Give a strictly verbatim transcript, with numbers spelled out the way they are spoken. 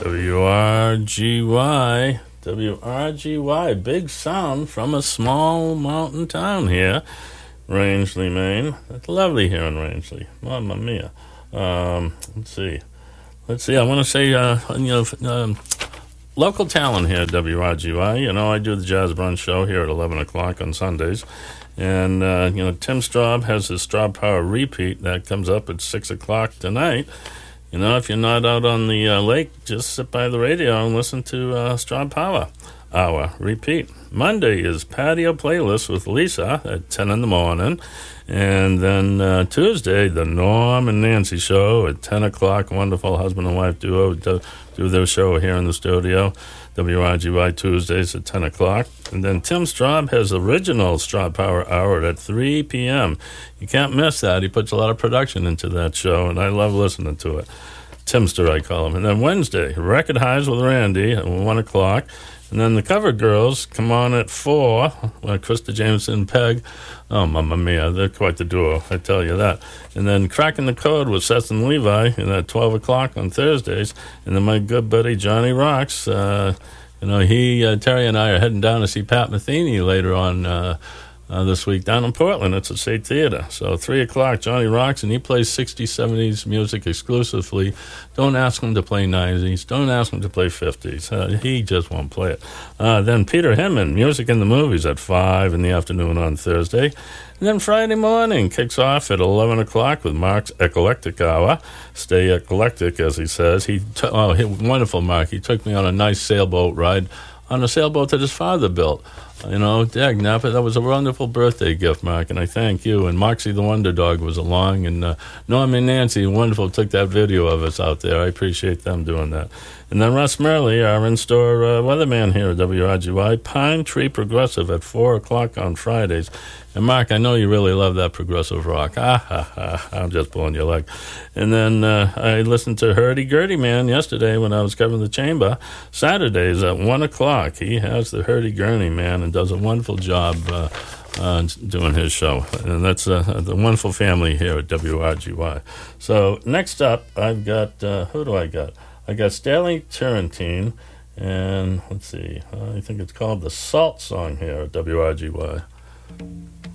W R G Y, W R G Y, big sound from a small mountain town here, Rangeley, Maine. It's lovely here in Rangeley. Mamma mia. Um, let's see. Let's see. I want to say, uh, you know, um, local talent here at W R G Y. You know, I do the Jazz Brunch show here at eleven o'clock on Sundays. And, uh, you know, Tim Straub has his Straub Power repeat that comes up at six o'clock tonight. You know, if you're not out on the uh, lake, just sit by the radio and listen to uh, Straub Power Hour repeat. Monday is Patio Playlist with Lisa at ten in the morning. And then uh, Tuesday, the Norm and Nancy show at ten o'clock. Wonderful husband and wife duo do, do their show here in the studio. W R G Y Tuesdays at ten o'clock. And then Tim Straub has original Straub Power Hour at three p.m. You can't miss that. He puts a lot of production into that show, and I love listening to it. Timster, I call him. And then Wednesday, Record Highs with Randy at one o'clock. And then the Cover Girls come on at four. Uh, Krista Jameson, Peg. Oh, mamma mia, they're quite the duo, I tell you that. And then Cracking the Code with Seth and Levi at twelve o'clock on Thursdays. And then my good buddy Johnny Rocks. Uh, you know, he, uh, Terry and I are heading down to see Pat Metheny later on uh, uh, this week down in Portland. It's at State Theater. So three o'clock, Johnny Rocks, and he plays sixties, seventies music exclusively. Don't ask him to play nineties. Don't ask him to play fifties. Uh, he just won't play it. Uh, then Peter Hinman, Music in the Movies at five in the afternoon on Thursday. And then Friday morning kicks off at eleven o'clock with Mark's Eclectic Hour. Stay eclectic, as he says. He t- oh, he, wonderful Mark. He took me on a nice sailboat ride on a sailboat that his father built. You know, dag nabbit, that was a wonderful birthday gift, Mark, and I thank you. And Moxie the Wonder Dog was along, and uh, Norm and Nancy, wonderful, took that video of us out there. I appreciate them doing that. And then Russ Merle, our in-store uh, weatherman here at W R G Y, Pine Tree Progressive at four o'clock on Fridays. And Mark, I know you really love that progressive rock. Ah, ha, ha, I'm just pulling your leg. And then uh, I listened to Hurdy Gurdy Man yesterday when I was covering the chamber. Saturdays at one o'clock, he has the Hurdy Gurney Man and does a wonderful job uh, uh, doing his show. And that's uh, the wonderful family here at W R G Y. So next up, I've got, uh, who do I got? I got Stanley Turrentine, and let's see, I think it's called the Salt Song here at W R G Y.